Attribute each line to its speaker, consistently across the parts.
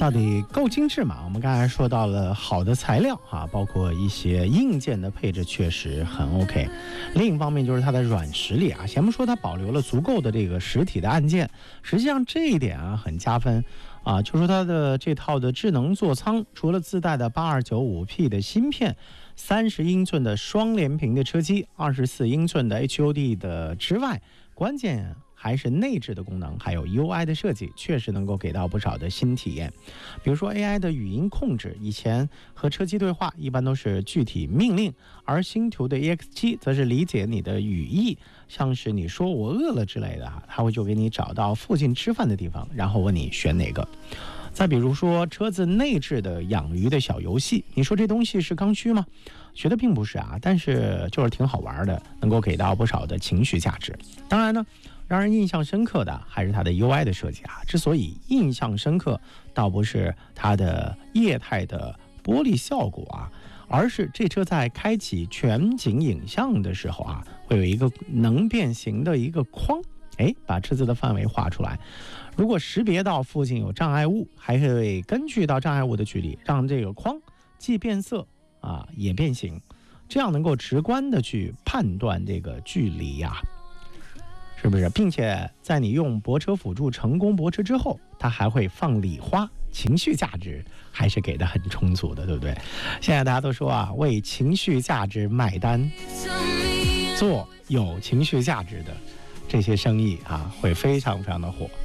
Speaker 1: 到底够精致吗？我们刚才说到了好的材料啊，包括一些硬件的配置确实很 OK。另一方面就是它的软实力啊，先不说它保留了足够的这个实体的按键，实际上这一点啊很加分啊。就说它的这套的智能座舱，除了自带的 8295P 的芯片，30英寸的双联屏的车机，24英寸的 HUD 的之外，关键还是内置的功能，还有 UI 的设计，确实能够给到不少的新体验。比如说 AI 的语音控制，以前和车机对话一般都是具体命令，而星途的 EX7 则是理解你的语义，像是你说我饿了之类的，它会就给你找到附近吃饭的地方，然后问你选哪个。再比如说车子内置的养鱼的小游戏，你说这东西是刚需吗？觉得并不是啊，但是就是挺好玩的，能够给到不少的情绪价值。当然呢，让人印象深刻的还是它的 UI 的设计啊。之所以印象深刻，倒不是它的液态的玻璃效果啊，而是这车在开启全景影像的时候啊，会有一个能变形的一个框，把车子的范围画出来。如果识别到附近有障碍物，还会根据到障碍物的距离，让这个框既变色啊也变形，这样能够直观的去判断这个距离呀，是不是？并且在你用泊车辅助成功泊车之后，它还会放礼花，情绪价值还是给的很充足的，对不对？现在大家都说啊，为情绪价值买单，做有情绪价值的这些生意啊，会非常非常的火。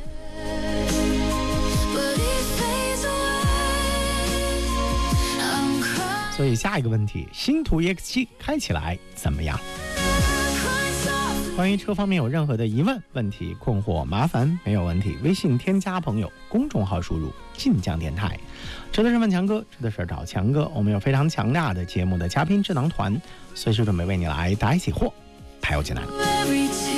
Speaker 1: 所以下一个问题，星途 EX7 开起来怎么样？关于车方面有任何的疑问、问题、困惑、麻烦，没有问题，微信添加朋友，公众号输入晋江电台。这的是问强哥，这的是找强哥，我们有非常强大的节目的嘉宾智囊团，随时准备为你来答疑解惑，排忧解难。